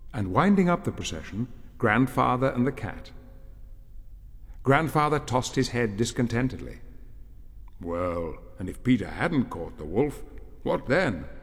and winding up the procession, Grandfather and the cat. Grandfather tossed his head discontentedly. Well, and if Peter hadn't caught the wolf, what then?